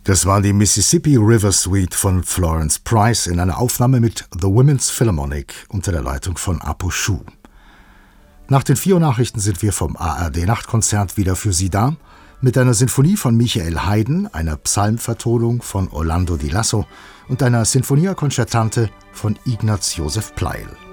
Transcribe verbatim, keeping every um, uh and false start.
Das war die Mississippi River Suite von Florence Price in einer Aufnahme mit The Women's Philharmonic unter der Leitung von Apo Schuh. Nach den vier Uhr Nachrichten sind wir vom A R D-Nachtkonzert wieder für Sie da, mit einer Sinfonie von Michael Haydn, einer Psalmvertonung von Orlando Di Lasso und einer Sinfonia Concertante von Ignaz Josef Pleyel.